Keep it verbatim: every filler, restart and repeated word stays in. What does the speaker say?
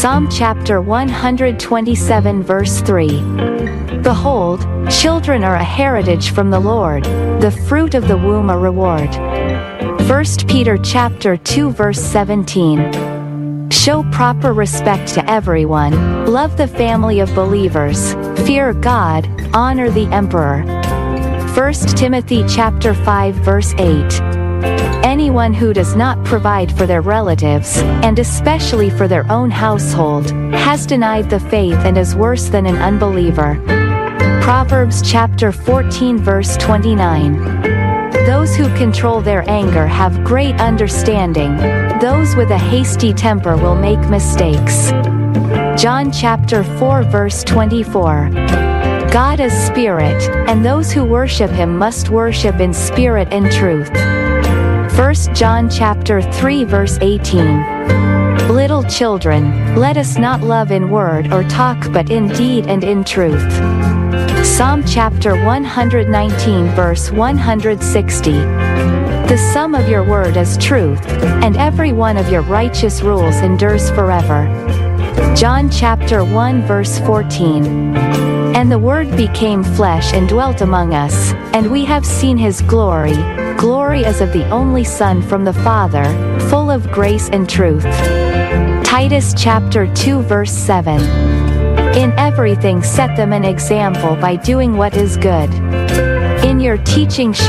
Psalm chapter one hundred twenty-seven verse three. Behold, children are a heritage from the Lord, the fruit of the womb a reward. First Peter chapter two verse seventeen. Show proper respect to everyone, love the family of believers, fear God, honor the emperor. First Timothy chapter five verse eight. Anyone who does not provide for their relatives, and especially for their own household, has denied the faith and is worse than an unbeliever. Proverbs chapter fourteen verse twenty-nine. Those who control their anger have great understanding. Those with a hasty temper will make mistakes. John chapter four verse twenty-four. God is spirit, and those who worship him must worship in spirit and truth. First John chapter three verse eighteen. Little children, let us not love in word or talk but in deed and in truth. Psalm chapter one hundred nineteen verse one hundred sixty. The sum of your word is truth, and every one of your righteous rules endures forever. John chapter one verse fourteen. And the Word became flesh and dwelt among us, and we have seen his glory, glory as of the only Son from the Father, full of grace and truth. Titus chapter two verse seven. In everything set them an example by doing what is good. In your teaching